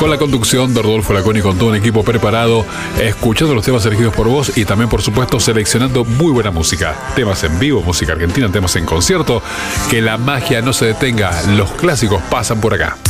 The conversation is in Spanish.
con la conducción de Rodolfo Laconi, con todo un equipo preparado, escuchando los temas elegidos por vos y también, por supuesto, seleccionando muy buena música. Temas en vivo, música argentina, temas en concierto. Que la magia no se detenga, los clásicos pasan por acá.